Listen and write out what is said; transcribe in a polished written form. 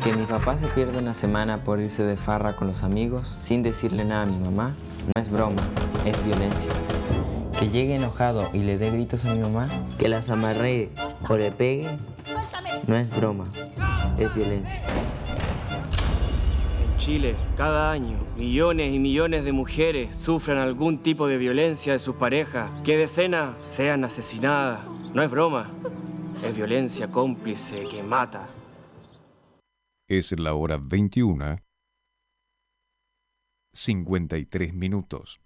Que mi papá se pierda una semana por irse de farra con los amigos sin decirle nada a mi mamá no es broma, es violencia. Que llegue enojado y le dé gritos a mi mamá, que las amarree o le pegue, no es broma, es violencia. En Chile, cada año, millones y millones de mujeres sufren algún tipo de violencia de sus parejas, que decenas sean asesinadas. No es broma, es violencia cómplice que mata. Es la hora 21:53.